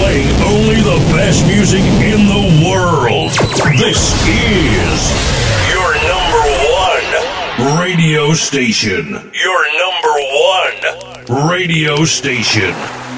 Playing only the best music in the world. This is your number one radio station. Your number one radio station.